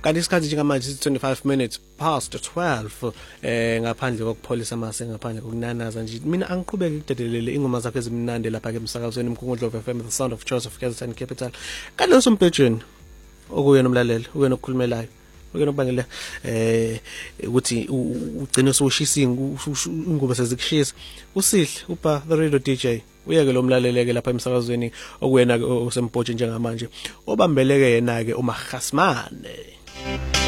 kanti isikhathi njengamanje 25 minutes past 12 ngaphandle kokupholisa amase ngaphandle kokunanaza nje mina angiqhubeke ukudedelele ingoma zakhe ezimnandi lapha ke emsakazweni uMkhongolove FM the sound of Joseph KZN Capital kaloso mbhejweni okuyena umlaleli uyena okukhulumelayo uyena okubangela ukuthi ugcine usushisa ingubo sezikushisa usihle uba the radio DJ uyeke lo mlaleleke lapha emsakazweni okuyena osembhoje njengamanje obambeleke yena ke uMakhasmane.